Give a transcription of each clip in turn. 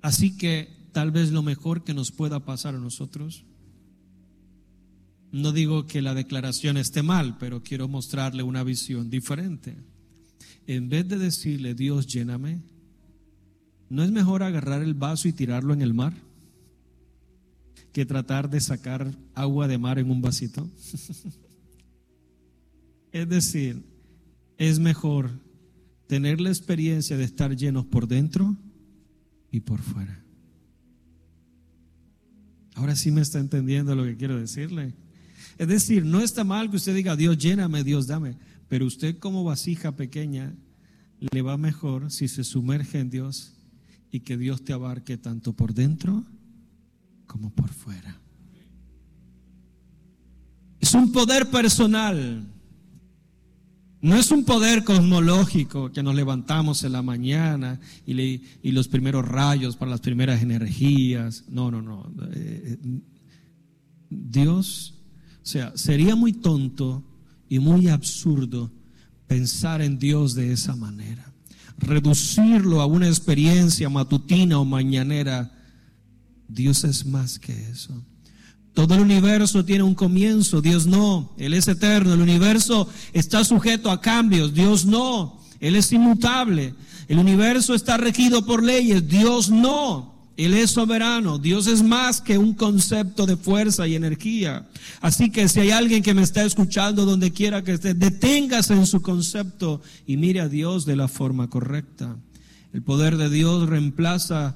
Así que tal vez lo mejor que nos pueda pasar a nosotros, no digo que la declaración esté mal, pero quiero mostrarle una visión diferente. En vez de decirle, Dios, lléname, ¿no es mejor agarrar el vaso y tirarlo en el mar que tratar de sacar agua de mar en un vasito? Es decir, es mejor tener la experiencia de estar llenos por dentro y por fuera. Ahora sí me está entendiendo lo que quiero decirle. Es decir, no está mal que usted diga, Dios, lléname, Dios, dame. Pero usted como vasija pequeña le va mejor si se sumerge en Dios y que Dios te abarque tanto por dentro como por fuera. Es un poder personal. No es un poder cosmológico que nos levantamos en la mañana y los primeros rayos para las primeras energías. No. Dios, o sea, sería muy tonto y muy absurdo pensar en Dios de esa manera. Reducirlo a una experiencia matutina o mañanera. Dios es más que eso. Todo el universo tiene un comienzo, Dios no, Él es eterno. El universo está sujeto a cambios, Dios no, Él es inmutable. El universo está regido por leyes, Dios no, Él es soberano. Dios es más que un concepto de fuerza y energía. Así que si hay alguien que me está escuchando donde quiera que esté, deténgase en su concepto y mire a Dios de la forma correcta. El poder de Dios reemplaza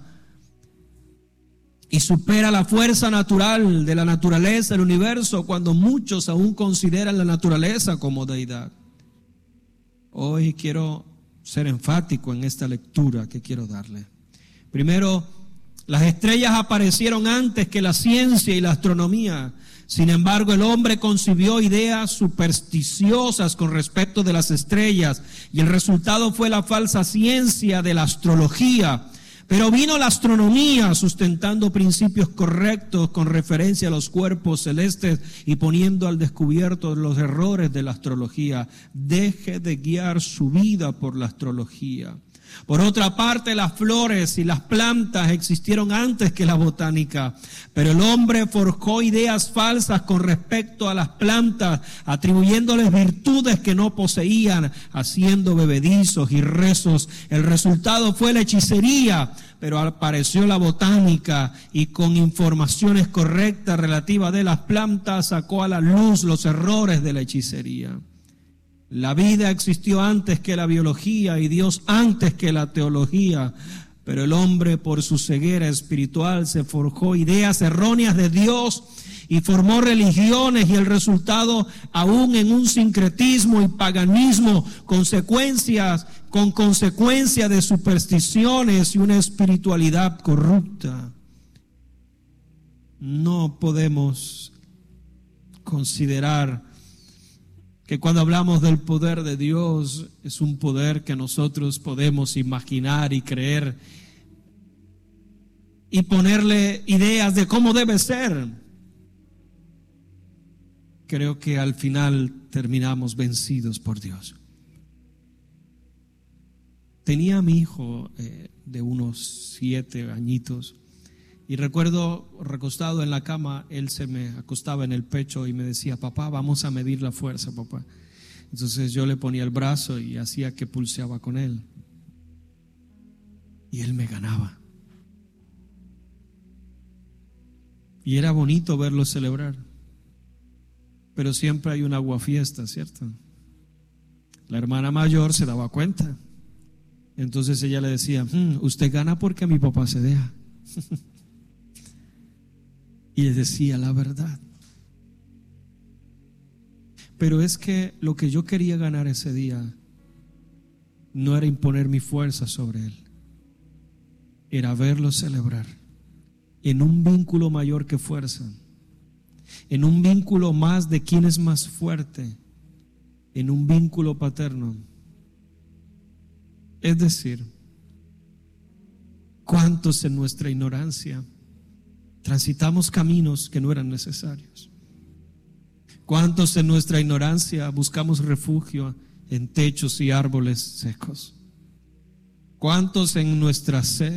y supera la fuerza natural de la naturaleza, el universo, cuando muchos aún consideran la naturaleza como deidad. Hoy quiero ser enfático en esta lectura que quiero darle. Primero, las estrellas aparecieron antes que la ciencia y la astronomía. Sin embargo, el hombre concibió ideas supersticiosas con respecto de las estrellas y el resultado fue la falsa ciencia de la astrología. Pero vino la astronomía sustentando principios correctos con referencia a los cuerpos celestes y poniendo al descubierto los errores de la astrología. Deje de guiar su vida por la astrología. Por otra parte, las flores y las plantas existieron antes que la botánica, pero el hombre forjó ideas falsas con respecto a las plantas, atribuyéndoles virtudes que no poseían, haciendo bebedizos y rezos. El resultado fue la hechicería, pero apareció la botánica y con informaciones correctas relativas de las plantas sacó a la luz los errores de la hechicería. La vida existió antes que la biología y Dios antes que la teología, pero el hombre por su ceguera espiritual se forjó ideas erróneas de Dios y formó religiones y el resultado aún en un sincretismo y paganismo, con consecuencia de supersticiones y una espiritualidad corrupta. No podemos considerar que cuando hablamos del poder de Dios es un poder que nosotros podemos imaginar y creer y ponerle ideas de cómo debe ser. Creo que al final terminamos vencidos por Dios. Tenía a mi hijo de unos 7 añitos y recuerdo recostado en la cama, él se me acostaba en el pecho y me decía, papá, vamos a medir la fuerza, papá. Entonces yo le ponía el brazo y hacía que pulseaba con él. Y él me ganaba. Y era bonito verlo celebrar. Pero siempre hay una aguafiesta, ¿cierto? La hermana mayor se daba cuenta. Entonces ella le decía, usted gana porque mi papá se deja. Y les decía la verdad. Pero es que lo que yo quería ganar ese día no era imponer mi fuerza sobre él, era verlo celebrar en un vínculo mayor que fuerza, en un vínculo más de quién es más fuerte, en un vínculo paterno. Es decir, ¿cuántos en nuestra ignorancia transitamos caminos que no eran necesarios? ¿Cuántos en nuestra ignorancia buscamos refugio en techos y árboles secos? ¿Cuántos en nuestra sed